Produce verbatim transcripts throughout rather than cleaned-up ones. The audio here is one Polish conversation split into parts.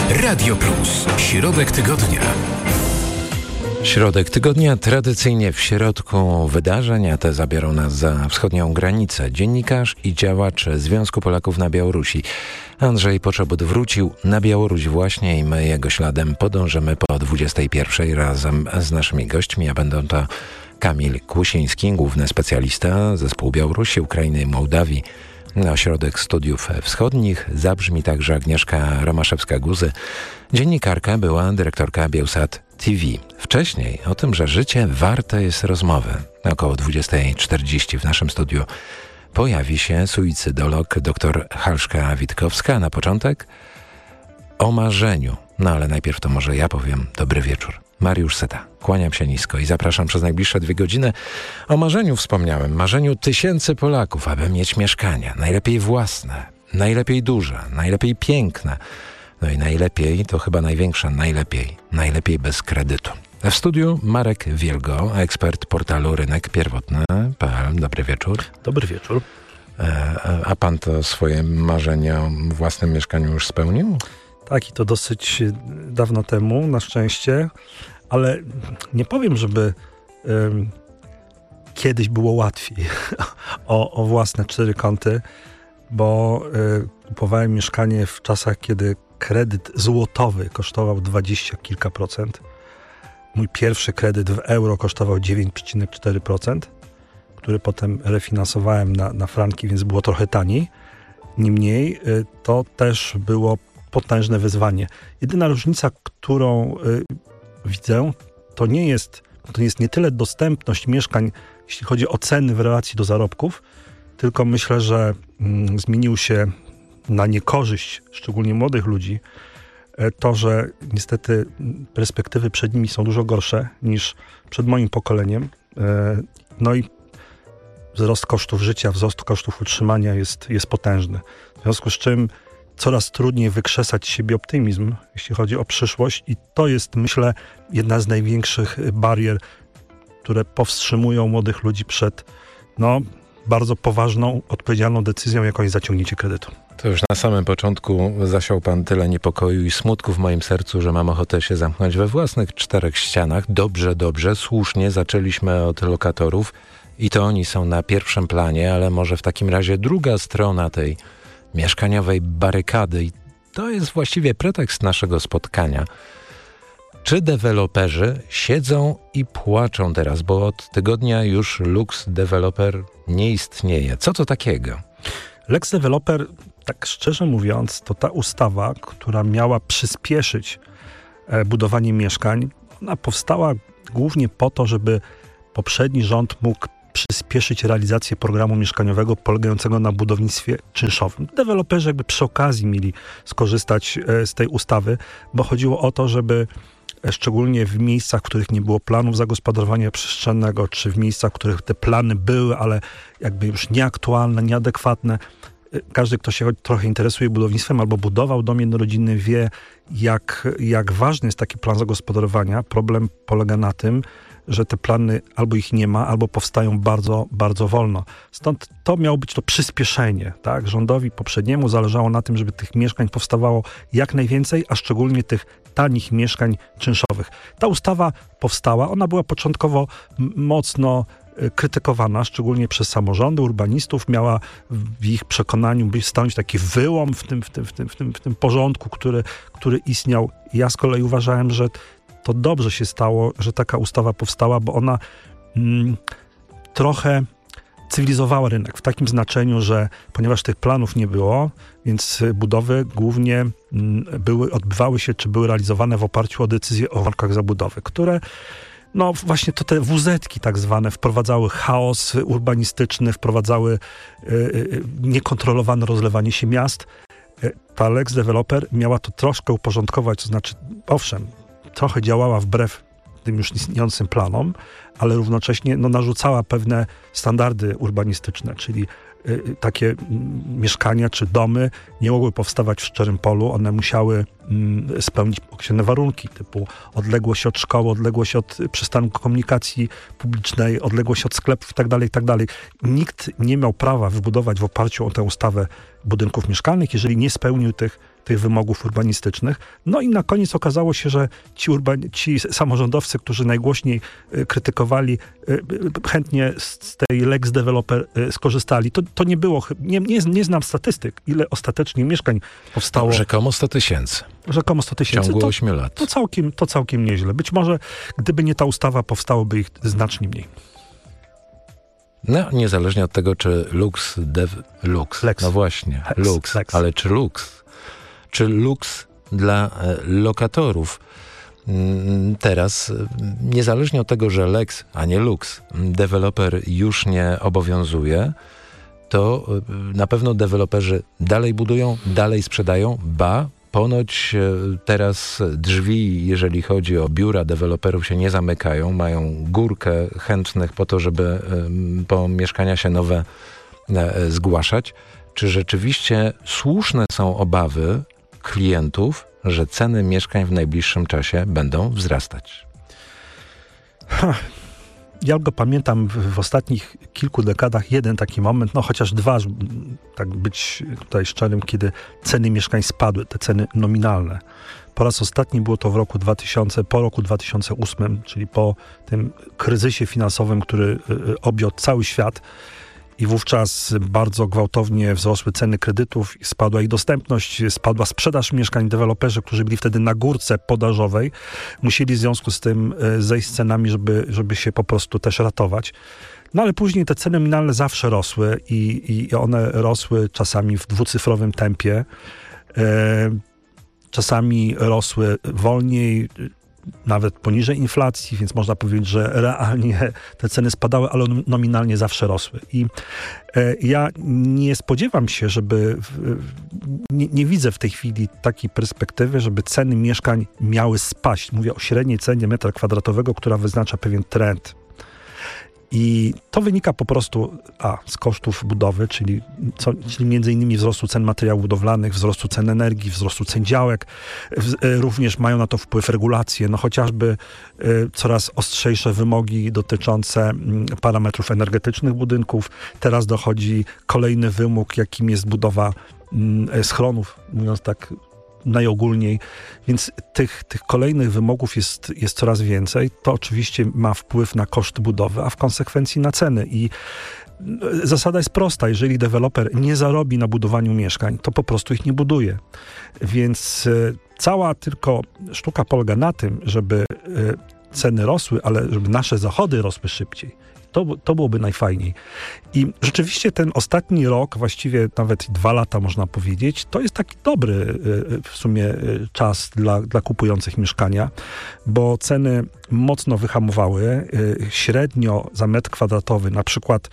Radio Plus. Środek tygodnia. Środek tygodnia tradycyjnie w środku wydarzeń, a te zabiorą nas za wschodnią granicę. Dziennikarz i działacz Związku Polaków na Białorusi Andrzej Poczobut wrócił na Białoruś właśnie i my jego śladem podążymy po dwudziestej pierwszej razem z naszymi gośćmi, a będą to Kamil Kłusiński, główny specjalista Zespół Białorusi, Ukrainy i Mołdawii, Ośrodek Studiów Wschodnich. Zabrzmi także Agnieszka Romaszewska-Guzy, dziennikarka, była dyrektorka Biełsat T V. Wcześniej o tym, że życie warte jest rozmowy. Około dwudziestej czterdzieści w naszym studiu pojawi się suicydolog dr Halszka Witkowska. Na początek o marzeniu. No ale najpierw to może ja powiem dobry wieczór. Mariusz Seta. Kłaniam się nisko i zapraszam przez najbliższe dwie godziny. O marzeniu wspomniałem. Marzeniu tysięcy Polaków, aby mieć mieszkania. Najlepiej własne, najlepiej duże, najlepiej piękne. No i najlepiej, to chyba największe, najlepiej, najlepiej bez kredytu. W studiu Marek Wielgo, ekspert portalu rynek pierwotny kropka p l. Dobry wieczór. Dobry wieczór. E, a pan to swoje marzenia o własnym mieszkaniu już spełnił? Tak, i to dosyć dawno temu, na szczęście, ale nie powiem, żeby um, kiedyś było łatwiej o, o własne cztery kąty, bo y, kupowałem mieszkanie w czasach, kiedy kredyt złotowy kosztował dwadzieścia kilka procent. Mój pierwszy kredyt w euro kosztował dziewięć przecinek cztery procent, który potem refinansowałem na, na franki, więc było trochę taniej. Niemniej y, to też było potężne wyzwanie. Jedyna różnica, którą y, widzę, to nie jest, to jest nie tyle dostępność mieszkań, jeśli chodzi o ceny w relacji do zarobków, tylko myślę, że mm, zmienił się na niekorzyść, szczególnie młodych ludzi, to, że niestety perspektywy przed nimi są dużo gorsze niż przed moim pokoleniem. No i wzrost kosztów życia, wzrost kosztów utrzymania jest, jest potężny. W związku z czym coraz trudniej wykrzesać z siebie optymizm, jeśli chodzi o przyszłość, i to jest, myślę, jedna z największych barier, które powstrzymują młodych ludzi przed no, bardzo poważną, odpowiedzialną decyzją, jaką jest zaciągnięcie kredytu. To już na samym początku zasiał pan tyle niepokoju i smutku w moim sercu, że mam ochotę się zamknąć we własnych czterech ścianach. Dobrze, dobrze, słusznie zaczęliśmy od lokatorów i to oni są na pierwszym planie, ale może w takim razie druga strona tej mieszkaniowej barykady, i to jest właściwie pretekst naszego spotkania. Czy deweloperzy siedzą i płaczą teraz, bo od tygodnia już Lux Developer nie istnieje. Co to takiego? Lex Developer, tak szczerze mówiąc, to ta ustawa, która miała przyspieszyć e, budowanie mieszkań, ona powstała głównie po to, żeby poprzedni rząd mógł przyspieszyć realizację programu mieszkaniowego polegającego na budownictwie czynszowym. Deweloperzy jakby przy okazji mieli skorzystać e, z tej ustawy, bo chodziło o to, żeby e, szczególnie w miejscach, w których nie było planów zagospodarowania przestrzennego, czy w miejscach, w których te plany były, ale jakby już nieaktualne, nieadekwatne. E, każdy, kto się trochę interesuje budownictwem albo budował dom jednorodzinny, wie, jak, jak ważny jest taki plan zagospodarowania. Problem polega na tym, że te plany albo ich nie ma, albo powstają bardzo, bardzo wolno. Stąd to miało być to przyspieszenie. Tak? Rządowi poprzedniemu zależało na tym, żeby tych mieszkań powstawało jak najwięcej, a szczególnie tych tanich mieszkań czynszowych. Ta ustawa powstała, ona była początkowo m- mocno y, krytykowana, szczególnie przez samorządy, urbanistów. Miała w ich przekonaniu być stanowić taki wyłom w tym, w tym, w tym, w tym, w tym porządku, który, który istniał. Ja z kolei uważałem, że to dobrze się stało, że taka ustawa powstała, bo ona mm, trochę cywilizowała rynek w takim znaczeniu, że ponieważ tych planów nie było, więc budowy głównie mm, były, odbywały się, czy były realizowane w oparciu o decyzje o warunkach zabudowy, które no właśnie to te wuzetki tak zwane wprowadzały chaos urbanistyczny, wprowadzały y, y, niekontrolowane rozlewanie się miast. Y, ta Lex Developer miała to troszkę uporządkować, to znaczy, owszem, trochę działała wbrew tym już istniejącym planom, ale równocześnie no, narzucała pewne standardy urbanistyczne, czyli y, takie y, mieszkania czy domy nie mogły powstawać w szczerym polu, one musiały y, spełnić określone warunki, typu odległość od szkoły, odległość od przystanku komunikacji publicznej, odległość od sklepów itd., itd. Nikt nie miał prawa wybudować w oparciu o tę ustawę budynków mieszkalnych, jeżeli nie spełnił tych tych wymogów urbanistycznych. No i na koniec okazało się, że ci, urban- ci samorządowcy, którzy najgłośniej y, krytykowali, y, y, chętnie z, z tej Lex Developer y, skorzystali. To, to nie było, nie, nie, nie znam statystyk, ile ostatecznie mieszkań powstało. Rzekomo sto tysięcy. Rzekomo sto W tysięcy. ciągu to, ośmiu lat. to, całkiem, to całkiem nieźle. Być może gdyby nie ta ustawa, powstałoby ich znacznie mniej. No, niezależnie od tego, czy Lux, Dev, Lux. Lex. No właśnie, Lex, Lux. Lex. Ale czy Lux? Czy Lux dla e, lokatorów? Mm, Teraz, e, niezależnie od tego, że Lex, a nie Lux, deweloper już nie obowiązuje, to e, na pewno deweloperzy dalej budują, dalej sprzedają, ba, ponoć e, teraz drzwi, jeżeli chodzi o biura deweloperów, się nie zamykają, mają górkę chętnych po to, żeby e, po mieszkania się nowe e, zgłaszać. Czy rzeczywiście słuszne są obawy klientów, że ceny mieszkań w najbliższym czasie będą wzrastać? Ha, ja go pamiętam w, w ostatnich kilku dekadach jeden taki moment, no chociaż dwa, żeby tak być tutaj szczerym, kiedy ceny mieszkań spadły, te ceny nominalne. Po raz ostatni było to w roku dwutysięcznym, po roku dwa tysiące ósmym, czyli po tym kryzysie finansowym, który y, objął cały świat. I wówczas bardzo gwałtownie wzrosły ceny kredytów, spadła ich dostępność, spadła sprzedaż mieszkań. Deweloperzy, którzy byli wtedy na górce podażowej, musieli w związku z tym zejść z cenami, żeby, żeby się po prostu też ratować. No ale później te ceny nominalne zawsze rosły i, i one rosły czasami w dwucyfrowym tempie. E, czasami rosły wolniej, nawet poniżej inflacji, więc można powiedzieć, że realnie te ceny spadały, ale nominalnie zawsze rosły. I e, ja nie spodziewam się, żeby, w, nie, nie widzę w tej chwili takiej perspektywy, żeby ceny mieszkań miały spaść. Mówię o średniej cenie metra kwadratowego, która wyznacza pewien trend. I to wynika po prostu a, z kosztów budowy, czyli, co, czyli między innymi wzrostu cen materiałów budowlanych, wzrostu cen energii, wzrostu cen działek. W, również mają na to wpływ regulacje, no chociażby y, coraz ostrzejsze wymogi dotyczące y, parametrów energetycznych budynków. Teraz dochodzi kolejny wymóg, jakim jest budowa y, schronów, mówiąc tak najogólniej, więc tych, tych kolejnych wymogów jest, jest coraz więcej. To oczywiście ma wpływ na koszt budowy, a w konsekwencji na ceny. I zasada jest prosta. Jeżeli deweloper nie zarobi na budowaniu mieszkań, to po prostu ich nie buduje. Więc y, cała tylko sztuka polega na tym, żeby y, ceny rosły, ale żeby nasze zachody rosły szybciej. To, to byłoby najfajniej. I rzeczywiście ten ostatni rok, właściwie nawet dwa lata można powiedzieć, to jest taki dobry w sumie czas dla, dla kupujących mieszkania, bo ceny mocno wyhamowały. Średnio za metr kwadratowy, na przykład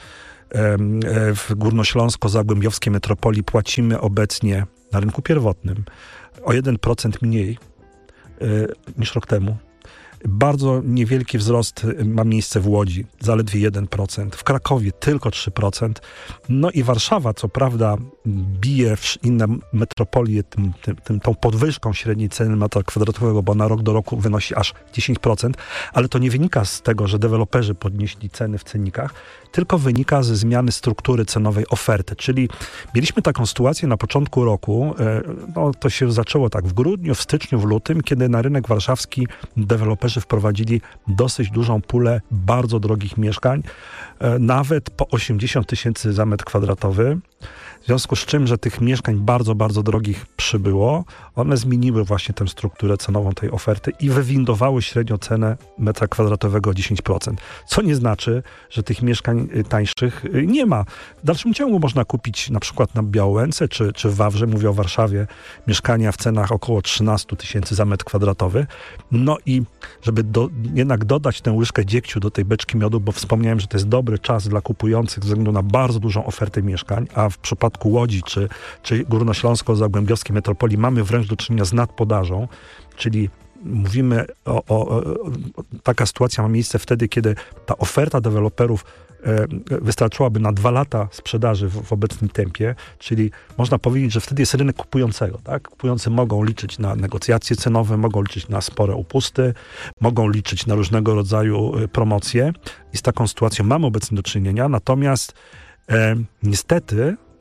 w górnośląsko-zagłębiowskiej metropolii płacimy obecnie na rynku pierwotnym o jeden procent mniej niż rok temu. Bardzo niewielki wzrost ma miejsce w Łodzi, zaledwie jeden procent. W Krakowie tylko trzy procent. No i Warszawa, co prawda, bije w inne metropolie tym, tym, tym, tą podwyżką średniej ceny metra kwadratowego, bo na rok do roku wynosi aż dziesięć procent, ale to nie wynika z tego, że deweloperzy podnieśli ceny w cennikach, tylko wynika ze zmiany struktury cenowej oferty. Czyli mieliśmy taką sytuację na początku roku, no to się zaczęło tak w grudniu, w styczniu, w lutym, kiedy na rynek warszawski deweloperzy wprowadzili dosyć dużą pulę bardzo drogich mieszkań, nawet po osiemdziesiąt tysięcy za metr kwadratowy. W związku z czym, że tych mieszkań bardzo, bardzo drogich przybyło, one zmieniły właśnie tę strukturę cenową tej oferty i wywindowały średnio cenę metra kwadratowego o dziesięć procent. Co nie znaczy, że tych mieszkań tańszych nie ma. W dalszym ciągu można kupić na przykład na Białęce czy, czy w Wawrze, mówię o Warszawie, mieszkania w cenach około trzynaście tysięcy za metr kwadratowy. No i żeby do, jednak dodać tę łyżkę dziegciu do tej beczki miodu, bo wspomniałem, że to jest dobry czas dla kupujących ze względu na bardzo dużą ofertę mieszkań, a w przypadku Łodzi czy, czy górnośląsko-zagłębiowskiej metropolii mamy wręcz do czynienia z nadpodażą, czyli mówimy o, o, o taka sytuacja ma miejsce wtedy, kiedy ta oferta deweloperów e, wystarczyłaby na dwa lata sprzedaży w, w obecnym tempie, czyli można powiedzieć, że wtedy jest rynek kupującego, tak? Kupujący mogą liczyć na negocjacje cenowe, mogą liczyć na spore upusty, mogą liczyć na różnego rodzaju promocje i z taką sytuacją mamy obecnie do czynienia, natomiast e, niestety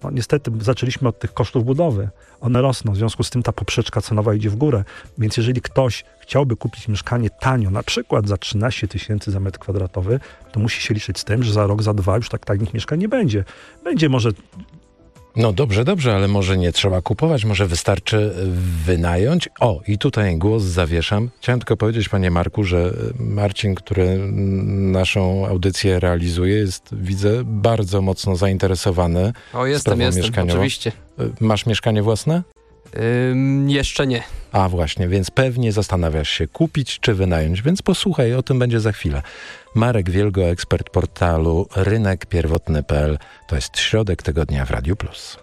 No, niestety zaczęliśmy od tych kosztów budowy. One rosną, w związku z tym ta poprzeczka cenowa idzie w górę. Więc jeżeli ktoś chciałby kupić mieszkanie tanio, na przykład za trzynaście tysięcy za metr kwadratowy, to musi się liczyć z tym, że za rok, za dwa już tak tanich mieszkań nie będzie. Będzie może... No dobrze, dobrze, ale może nie trzeba kupować, może wystarczy wynająć. O, i tutaj głos zawieszam. Chciałem tylko powiedzieć, panie Marku, że Marcin, który naszą audycję realizuje, jest, widzę, bardzo mocno zainteresowany O, jestem, sprawą jestem, mieszkaniową. oczywiście. Masz mieszkanie własne? Ym, jeszcze nie. A właśnie, więc pewnie zastanawiasz się kupić czy wynająć, więc posłuchaj, o tym będzie za chwilę. Marek Wielgo, ekspert portalu rynek pierwotny kropka p l. To jest środek tygodnia w Radiu Plus.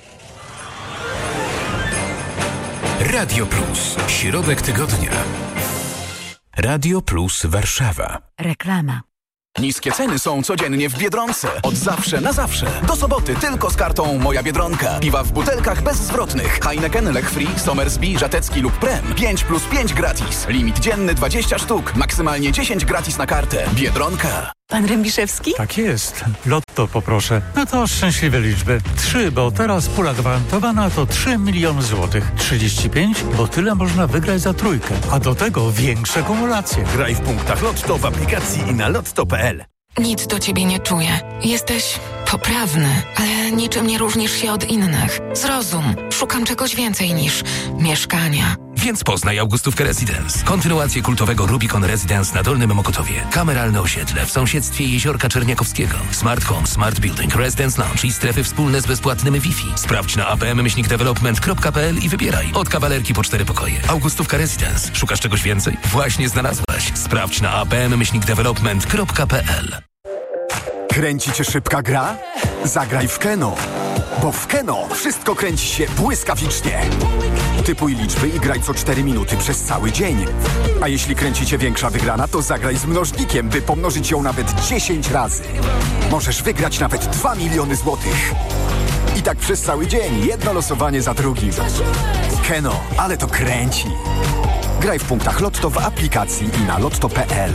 Radio Plus. Środek tygodnia. Radio Plus Warszawa. Reklama. Niskie ceny są codziennie w Biedronce. Od zawsze na zawsze. Do soboty tylko z kartą Moja Biedronka. Piwa w butelkach bezzwrotnych. Heineken, Lech Free, Somersby, Żatecki lub Prem. pięć plus pięć gratis. Limit dzienny dwadzieścia sztuk. Maksymalnie dziesięć gratis na kartę. Biedronka. Pan Rębiszewski? Tak jest. Lotto poproszę. No to szczęśliwe liczby. Trzy, bo teraz pula gwarantowana to trzy miliony złotych. trzydzieści pięć, bo tyle można wygrać za trójkę. A do tego większe kumulacje. Graj w punktach Lotto w aplikacji i na lotto kropka p l. Nic do ciebie nie czuję. Jesteś poprawny, ale niczym nie różnisz się od innych. Zrozum, szukam czegoś więcej niż mieszkania. Więc poznaj Augustówkę Residence. Kontynuację kultowego Rubicon Residence na Dolnym Mokotowie. Kameralne osiedle w sąsiedztwie Jeziorka Czerniakowskiego. Smart Home, Smart Building, Residence Lounge i strefy wspólne z bezpłatnym Wi-Fi. Sprawdź na a p m myślnik development kropka p l i wybieraj. Od kawalerki po cztery pokoje. Augustówka Residence. Szukasz czegoś więcej? Właśnie znalazłeś. Sprawdź na a p m myślnik development kropka p l. Kręci cię szybka gra? Zagraj w Keno. Bo w Keno wszystko kręci się błyskawicznie. Typuj liczby i graj co cztery minuty przez cały dzień. A jeśli kręci cię większa wygrana, to zagraj z mnożnikiem, by pomnożyć ją nawet dziesięć razy. Możesz wygrać nawet dwa miliony złotych. I tak przez cały dzień, jedno losowanie za drugim. Keno, ale to kręci. Graj w punktach Lotto w aplikacji i na lotto kropka p l.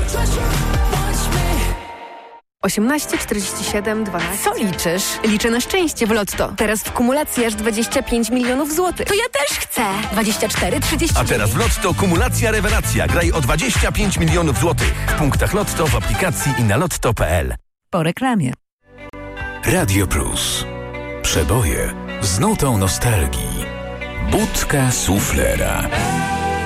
osiemnaście, czterdzieści siedem, dwanaście. Co liczysz? Liczę na szczęście w Lotto. Teraz w kumulacji aż dwadzieścia pięć milionów złotych. To ja też chcę. dwadzieścia cztery, trzydzieści. A teraz w Lotto kumulacja rewelacja. Graj o dwadzieścia pięć milionów złotych. W punktach Lotto w aplikacji i na lotto kropka p l. Po reklamie. Radio Plus. Przeboje z nutą nostalgii. Budka suflera.